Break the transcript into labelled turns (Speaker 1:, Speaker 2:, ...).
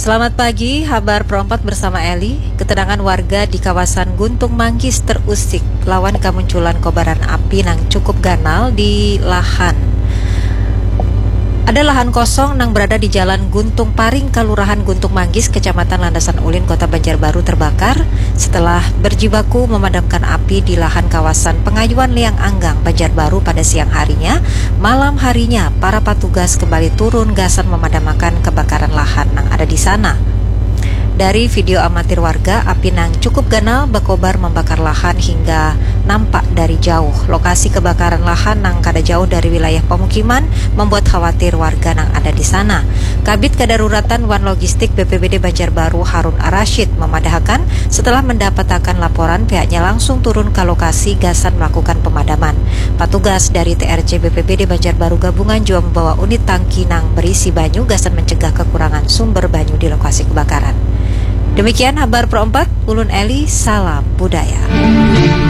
Speaker 1: Selamat pagi, Habar Perempat bersama Eli. Ketenangan warga di kawasan Guntung Manggis terusik lawan kemunculan kobaran api yang cukup ganal di lahan. Ada lahan kosong yang berada di Jalan Guntung Paring, Kelurahan Guntung Manggis, Kecamatan Landasan Ulin, Kota Banjarbaru terbakar setelah berjibaku memadamkan api di lahan kawasan Pengayuan Liang Anggang, Banjarbaru pada siang harinya. Malam harinya, para petugas kembali turun gasan memadamkan kebakaran lahan yang ada di sana. Dari video amatir warga, api yang cukup ganal berkobar membakar lahan hingga nampak dari jauh. Lokasi kebakaran lahan yang kada jauh dari wilayah pemukiman membuat khawatir warga yang ada di sana. Kabid Kedaruratan Wan Logistik BPBD Banjarbaru Harun Ar-Rasyid memadahkan setelah mendapatkan laporan pihaknya langsung turun ke lokasi gasan melakukan pemadaman. Petugas dari TRC BPBD Banjarbaru gabungan juga membawa unit tangki nang berisi banyu gasan mencegah kekurangan sumber banyu di lokasi kebakaran. Demikian Habar Perempat, Ulun Eli, salam budaya.